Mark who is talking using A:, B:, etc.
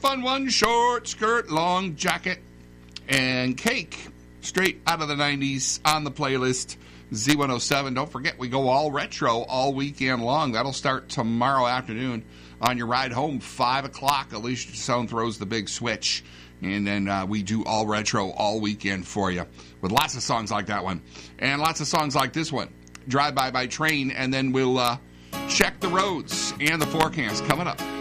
A: fun one, short skirt, long jacket, and Cake, straight out of the 90s on the playlist, Z107. Don't forget, we go all retro all weekend long. That'll start tomorrow afternoon on your ride home, 5 o'clock. Alicia Stone throws the big switch, and then we do all retro all weekend for you with lots of songs like that one and lots of songs like this one, Drive By Train, and then we'll check the roads and the forecast coming up.